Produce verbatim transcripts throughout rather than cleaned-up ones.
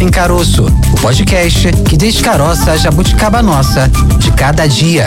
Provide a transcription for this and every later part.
Sem Caroço, o podcast que descaroça a jabuticaba nossa de cada dia.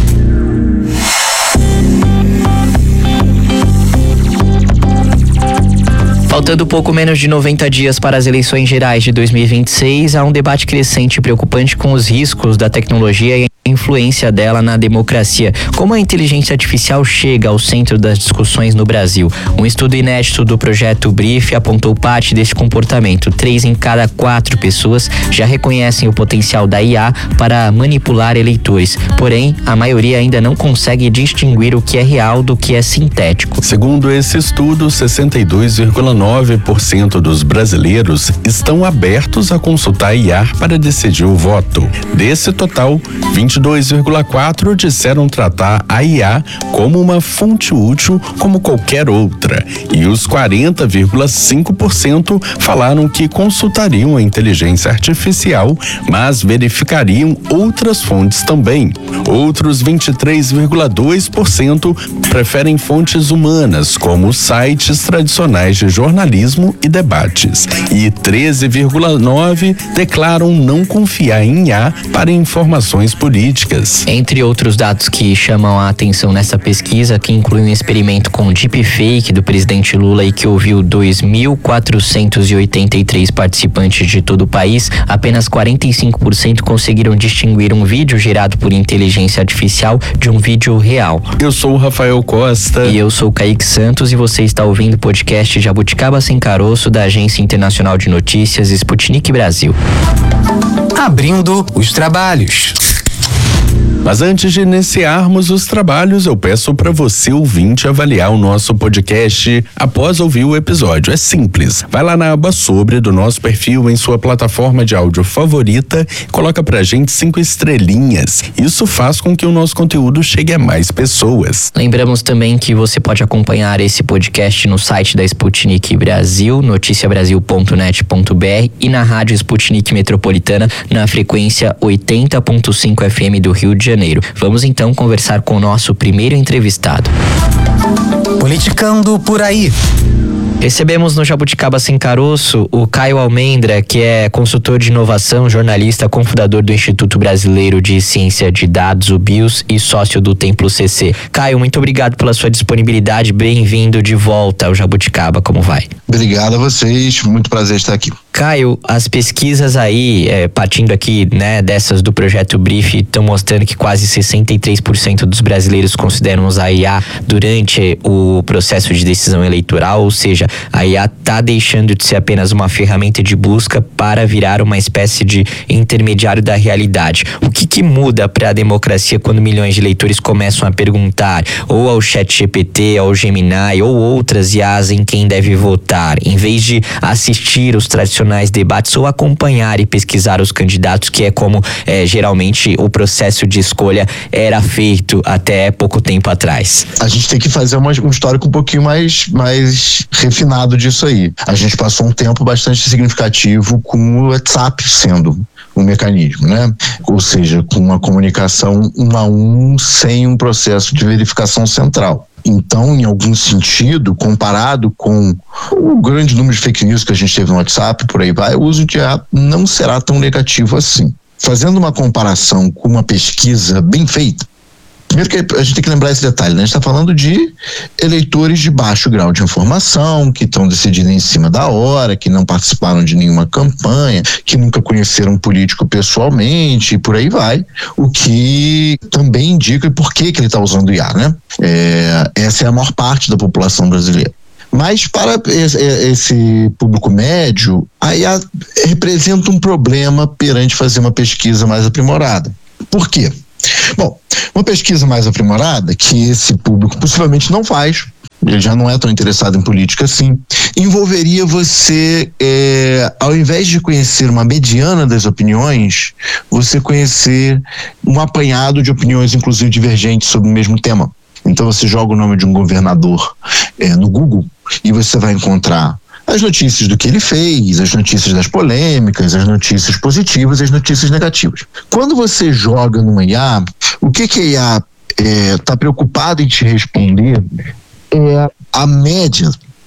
Faltando pouco menos de noventa dias para as eleições gerais de dois mil e vinte e seis, há um debate crescente e preocupante com os riscos da tecnologia e a influência dela na democracia. Como a inteligência artificial chega ao centro das discussões no Brasil? Um estudo inédito do projeto Brief apontou parte desse comportamento. Três em cada quatro pessoas já reconhecem o potencial da I A para manipular eleitores. Porém, a maioria ainda não consegue distinguir o que é real do que é sintético. Segundo esse estudo, sessenta e dois vírgula nove por cento dos brasileiros estão abertos a consultar a I A para decidir o voto. Desse total, vinte e dois vírgula quatro por cento disseram tratar a I A como uma fonte útil como qualquer outra, e os quarenta vírgula cinco por cento falaram que consultariam a inteligência artificial, mas verificariam outras fontes também. Outros vinte e três vírgula dois por cento preferem fontes humanas, como sites tradicionais de jornalismo e debates, e treze vírgula nove por cento declaram não confiar em I A para informações políticas. Entre outros dados que chamam a atenção nessa pesquisa, que inclui um experimento com deepfake do presidente Lula e que ouviu dois mil quatrocentos e oitenta e três participantes de todo o país, apenas quarenta e cinco por cento conseguiram distinguir um vídeo gerado por inteligência artificial de um vídeo real. Eu sou o Rafael Costa. E eu sou o Kaique Santos e você está ouvindo o podcast Jabuticaba Sem Caroço da Agência Internacional de Notícias Sputnik Brasil. Abrindo os trabalhos. Mas antes de iniciarmos os trabalhos, eu peço para você, ouvinte, avaliar o nosso podcast após ouvir o episódio. É simples. Vai lá na aba Sobre do nosso perfil em sua plataforma de áudio favorita e coloca pra gente cinco estrelinhas. Isso faz com que o nosso conteúdo chegue a mais pessoas. Lembramos também que você pode acompanhar esse podcast no site da Sputnik Brasil, noticia brasil ponto net ponto b r, e na rádio Sputnik Metropolitana na frequência oitenta ponto cinco F M do Rio de Janeiro. Vamos então conversar com o nosso primeiro entrevistado. Politicando por aí. Recebemos no Jabuticaba Sem Caroço o Caio Almendra, que é consultor de inovação, jornalista, cofundador do Instituto Brasileiro de Ciência de Dados, o BIOS, e sócio do Templo C C. Caio, muito obrigado pela sua disponibilidade, bem-vindo de volta ao Jabuticaba, como vai? Obrigado a vocês, muito prazer estar aqui. Caio, as pesquisas aí, é, partindo aqui, né, dessas do projeto Brief, estão mostrando que quase sessenta e três por cento dos brasileiros consideram usar a I A durante o processo de decisão eleitoral, ou seja, a I A está deixando de ser apenas uma ferramenta de busca para virar uma espécie de intermediário da realidade. O que que muda para a democracia quando milhões de eleitores começam a perguntar ou ao ChatGPT, ao Gemini ou outras I As em quem deve votar, em vez de assistir os tradicionais debates ou acompanhar e pesquisar os candidatos, que é como é, geralmente o processo de escolha era feito até pouco tempo atrás? A gente tem que fazer uma, um histórico um pouquinho mais, mais refinado disso aí. A gente passou um tempo bastante significativo com o WhatsApp sendo um mecanismo, né? Ou seja, com uma comunicação um a um sem um processo de verificação central. Então, em algum sentido, comparado com o grande número de fake news que a gente teve no WhatsApp, por aí vai, o uso de I A não será tão negativo assim. Fazendo uma comparação com uma pesquisa bem feita, primeiro que a gente tem que lembrar esse detalhe, né? A gente está falando de eleitores de baixo grau de informação, que estão decidindo em cima da hora, que não participaram de nenhuma campanha, que nunca conheceram um político pessoalmente, e por aí vai. O que também indica por que, que ele está usando I A, né? É, essa é a maior parte da população brasileira. Mas para esse público médio, a I A representa um problema perante fazer uma pesquisa mais aprimorada. Por quê? Bom, uma pesquisa mais aprimorada, que esse público possivelmente não faz, ele já não é tão interessado em política assim, envolveria você, é, ao invés de conhecer uma mediana das opiniões, você conhecer um apanhado de opiniões, inclusive divergentes, sobre o mesmo tema. Então você joga o nome de um governador é, no Google e você vai encontrar as notícias do que ele fez, as notícias das polêmicas, as notícias positivas e as notícias negativas. Quando você joga numa I A, o que, que a I A está é, preocupada em te responder é a média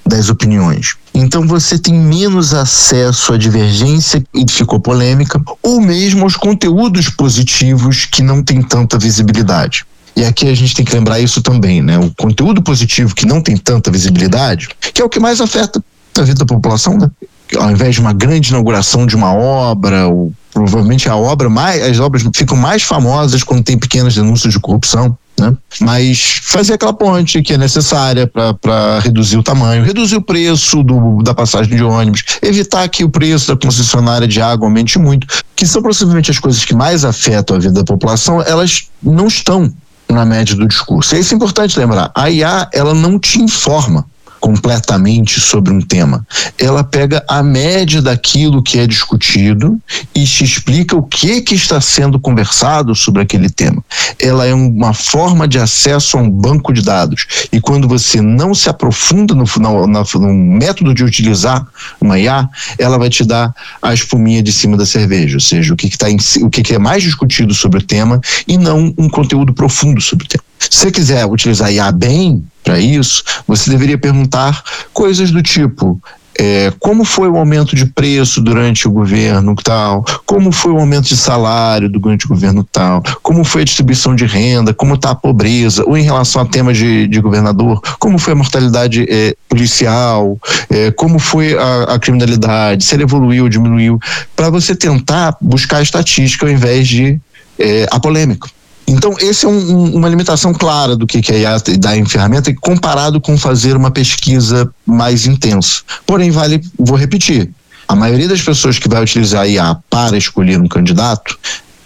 das opiniões. Então você tem menos acesso à divergência e ficou polêmica, ou mesmo aos conteúdos positivos que não tem tanta visibilidade. E aqui a gente tem que lembrar isso também, né? O conteúdo positivo que não tem tanta visibilidade, que é o que mais afeta a vida da população, né? Ao invés de uma grande inauguração de uma obra, ou provavelmente a obra mais, as obras ficam mais famosas quando tem pequenas denúncias de corrupção, né? Mas fazer aquela ponte que é necessária para reduzir o tamanho, reduzir o preço do, da passagem de ônibus, evitar que o preço da concessionária de água aumente muito, que são possivelmente as coisas que mais afetam a vida da população, elas não estão na média do discurso. E isso é importante lembrar. A I A, ela não te informa completamente sobre um tema. Ela pega a média daquilo que é discutido e te explica o que que está sendo conversado sobre aquele tema. Ela é uma forma de acesso a um banco de dados. E quando você não se aprofunda no, no, no método de utilizar uma I A, ela vai te dar a espuminha de cima da cerveja, ou seja, o que que tá em, o que que é mais discutido sobre o tema e não um conteúdo profundo sobre o tema. Se você quiser utilizar a I A bem para isso, você deveria perguntar coisas do tipo: é, como foi o aumento de preço durante o governo tal? Como foi o aumento de salário durante o governo tal? Como foi a distribuição de renda? Como está a pobreza? Ou em relação a temas de, de governador, como foi a mortalidade é, policial? É, como foi a, a criminalidade? Se ela evoluiu ou diminuiu? Para você tentar buscar estatística ao invés de é, a polêmica. Então, essa é um, um, uma limitação clara do que, que a I A dá em ferramenta, comparado com fazer uma pesquisa mais intensa. Porém, vale, vou repetir, a maioria das pessoas que vai utilizar a I A para escolher um candidato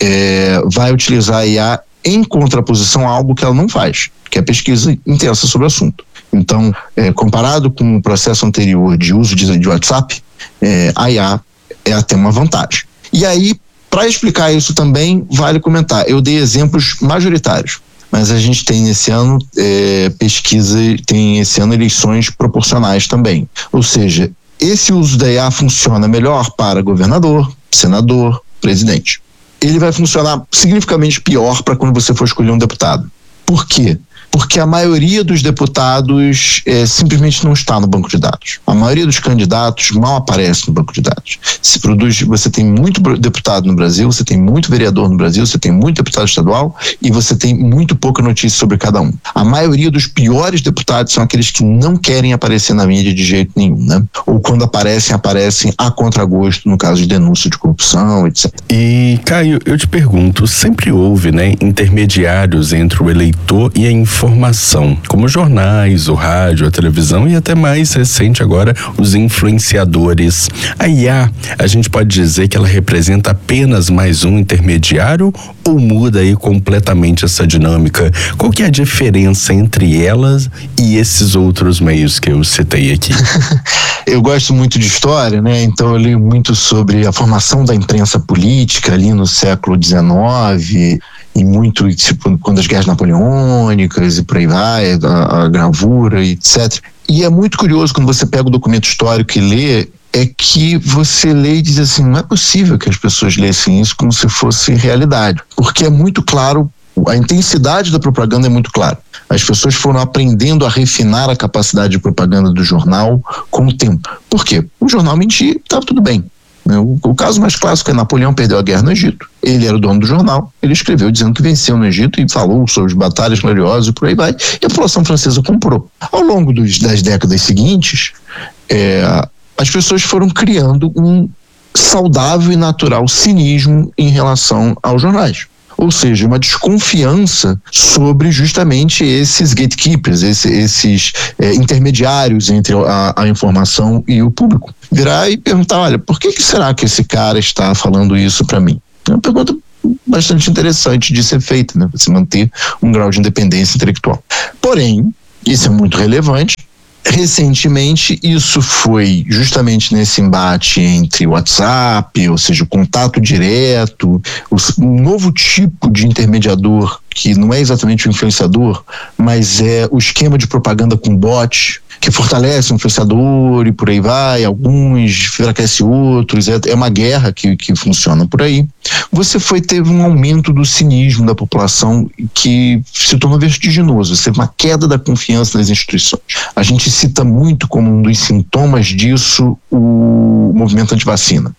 é, vai utilizar a I A em contraposição a algo que ela não faz, que é pesquisa intensa sobre o assunto. Então, é, comparado com o processo anterior de uso de, de WhatsApp, é, a I A é até uma vantagem. E aí, para explicar isso também, vale comentar. Eu dei exemplos majoritários, mas a gente tem esse ano é, pesquisa, tem esse ano eleições proporcionais também. Ou seja, esse uso da I A funciona melhor para governador, senador, presidente. Ele vai funcionar significativamente pior para quando você for escolher um deputado. Por quê? Porque a maioria dos deputados é, simplesmente não está no banco de dados. A maioria dos candidatos mal aparece no banco de dados. Se produz, você tem muito deputado no Brasil, você tem muito vereador no Brasil, você tem muito deputado estadual e você tem muito pouca notícia sobre cada um. A maioria dos piores deputados são aqueles que não querem aparecer na mídia de jeito nenhum, né? Ou quando aparecem, aparecem a contragosto, no caso de denúncia de corrupção, etcétera. E, Caio, eu te pergunto, sempre houve, né, intermediários entre o eleitor e a informação informação, como jornais, o rádio, a televisão e até mais recente agora, os influenciadores. A I A, a gente pode dizer que ela representa apenas mais um intermediário ou muda aí completamente essa dinâmica? Qual que é a diferença entre elas e esses outros meios que eu citei aqui? Eu gosto muito de história, né? Então eu li muito sobre a formação da imprensa política ali no século dezenove, e muito, tipo, quando as guerras napoleônicas e por aí vai, a, a gravura e etcétera. E é muito curioso quando você pega o documento histórico e lê, é que você lê e diz assim, não é possível que as pessoas lessem isso como se fosse realidade, porque é muito claro, a intensidade da propaganda é muito clara. As pessoas foram aprendendo a refinar a capacidade de propaganda do jornal com o tempo. Por quê? O jornal mentia, estava tudo bem. O, o caso mais clássico é Napoleão perdeu a guerra no Egito. Ele era o dono do jornal, ele escreveu dizendo que venceu no Egito e falou sobre batalhas gloriosas e por aí vai. E a população francesa comprou. Ao longo dos, das décadas seguintes, é, as pessoas foram criando um saudável e natural cinismo em relação aos jornais. Ou seja, uma desconfiança sobre justamente esses gatekeepers, esse, esses é, intermediários entre a, a informação e o público. Virar e perguntar, olha, por que, que será que esse cara está falando isso para mim? É uma pergunta bastante interessante de ser feita, né? Você manter um grau de independência intelectual. Porém, isso é muito relevante. Recentemente, isso foi justamente nesse embate entre o WhatsApp, ou seja, o contato direto, um novo tipo de intermediador, que não é exatamente o influenciador, mas é o esquema de propaganda com bot, que fortalece o influenciador e por aí vai, alguns enfraquece outros, é, é uma guerra que, que funciona por aí. você foi ter um aumento do cinismo da população que se tornou vertiginoso. Você teve uma queda da confiança nas instituições. A gente cita muito como um dos sintomas disso o movimento antivacina.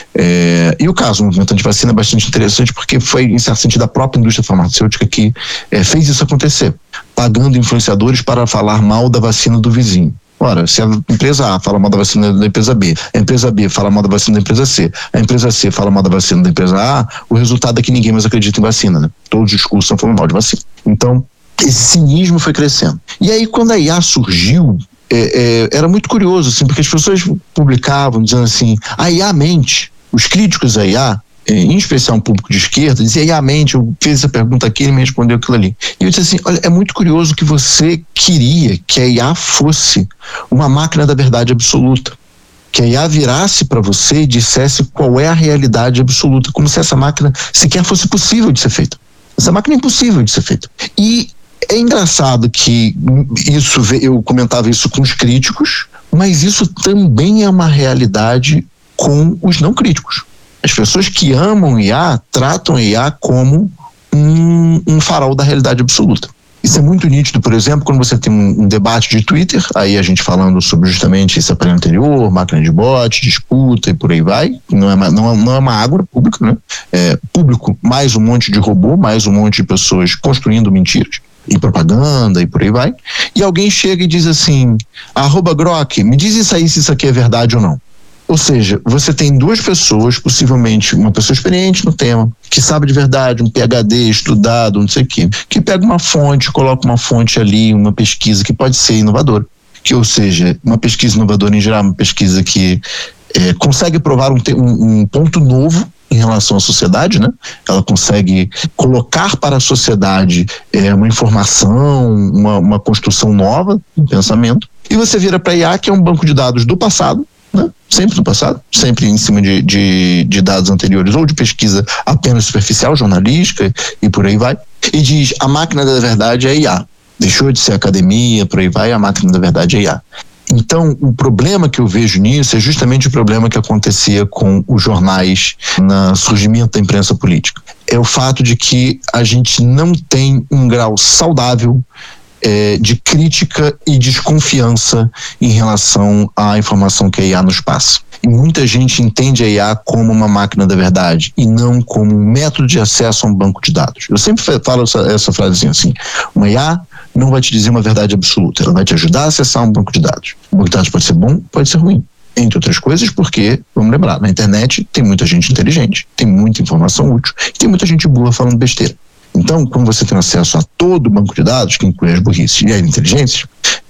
É, e o caso do movimento antivacina é bastante interessante porque foi, em certo sentido, a própria indústria farmacêutica que é, fez isso acontecer, pagando influenciadores para falar mal da vacina do vizinho. Ora, se a empresa A fala mal da vacina da empresa B, a empresa B fala mal da vacina da empresa C, a empresa C fala mal da vacina da empresa A, o resultado é que ninguém mais acredita em vacina, né? Todos os discursos estão falando mal de vacina. Então, esse cinismo foi crescendo. E aí, quando a I A surgiu, é, é, era muito curioso, assim, porque as pessoas publicavam dizendo assim, a I A mente. Os críticos da I A, em especial um público de esquerda, dizia, I A mente, eu fiz essa pergunta aqui e ele me respondeu aquilo ali. E eu disse assim, olha, é muito curioso que você queria que a I A fosse uma máquina da verdade absoluta. Que a I A virasse para você e dissesse qual é a realidade absoluta, como se essa máquina sequer fosse possível de ser feita. Essa máquina é impossível de ser feita. E é engraçado que isso, eu comentava isso com os críticos, mas isso também é uma realidade com os não críticos. As pessoas que amam I A tratam a I A como um, um farol da realidade absoluta. Isso é muito nítido, por exemplo, quando você tem um, um debate de Twitter, aí a gente falando sobre justamente esse aparelho anterior, máquina de bot, disputa e por aí vai. Não é, não é, não é uma ágora pública, né? É público, mais um monte de robô, mais um monte de pessoas construindo mentiras e propaganda e por aí vai. E alguém chega e diz assim, arroba Grok, me diz isso aí se isso aqui é verdade ou não. Ou seja, você tem duas pessoas, possivelmente uma pessoa experiente no tema, que sabe de verdade, um P H D estudado, não sei o quê, que pega uma fonte, coloca uma fonte ali, uma pesquisa que pode ser inovadora. Que, ou seja, uma pesquisa inovadora em geral, uma pesquisa que é, consegue provar um, um, um ponto novo em relação à sociedade, né? Ela consegue colocar para a sociedade é, uma informação, uma, uma construção nova de pensamento. E você vira para a I A, que é um banco de dados do passado, né? Sempre do passado, sempre em cima de, de, de dados anteriores ou de pesquisa apenas superficial, jornalística e por aí vai, e diz, a máquina da verdade é I A. Deixou de ser academia, por aí vai, a máquina da verdade é I A. Então, o problema que eu vejo nisso é justamente o problema que acontecia com os jornais no surgimento da imprensa política. É o fato de que a gente não tem um grau saudável É, de crítica e desconfiança em relação à informação que a I A nos passa. E muita gente entende a I A como uma máquina da verdade e não como um método de acesso a um banco de dados. Eu sempre falo essa, essa frasezinha assim, uma I A não vai te dizer uma verdade absoluta, ela vai te ajudar a acessar um banco de dados. O banco de dados pode ser bom, pode ser ruim. Entre outras coisas, porque, vamos lembrar, na internet tem muita gente inteligente, tem muita informação útil e tem muita gente burra falando besteira. Então, quando você tem acesso a todo o banco de dados, que inclui as burrices e as inteligências,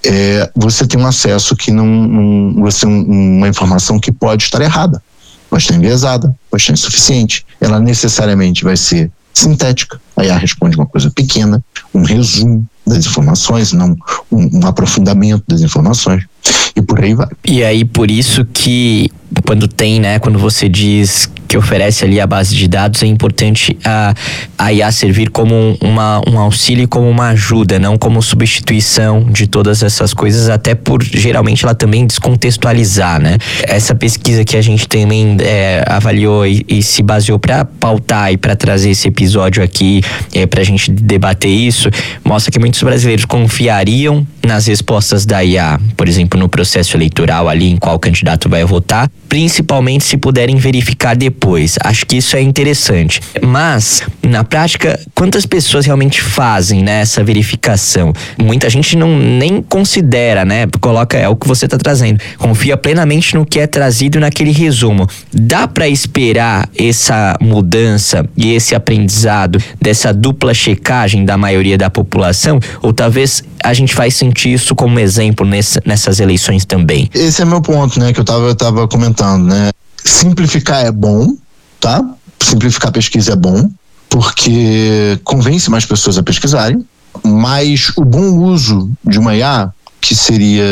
é, você tem um acesso que não, não você um, uma informação que pode estar errada, pode estar enviesada, pode estar insuficiente. Ela necessariamente vai ser sintética. A I A responde uma coisa pequena, um resumo das informações, não um, um aprofundamento das informações. E por aí vai. E aí, por isso que quando tem, né, quando você diz que oferece ali a base de dados, é importante a, a I A servir como uma, um auxílio e como uma ajuda, não como substituição de todas essas coisas, até por, geralmente, ela também descontextualizar, né? Essa pesquisa que a gente também é, avaliou e, e se baseou para pautar e para trazer esse episódio aqui, é, pra gente debater isso, mostra que muitos brasileiros confiariam nas respostas da I A, por exemplo, no processo eleitoral ali, em qual candidato vai votar, principalmente se puderem verificar depois. Acho que isso é interessante. Mas, na prática, quantas pessoas realmente fazem, né, essa verificação? Muita gente não nem considera, né? Coloca, é o que você está trazendo. Confia plenamente no que é trazido naquele resumo. Dá para esperar essa mudança e esse aprendizado dessa dupla checagem da maioria da população? Ou talvez a gente vai sentir isso como exemplo nessa, nessas eleições também? Esse é meu ponto, né? Que eu tava, eu tava comentando, né? Simplificar é bom, tá? Simplificar a pesquisa é bom, porque convence mais pessoas a pesquisarem, mas o bom uso de uma I A, que seria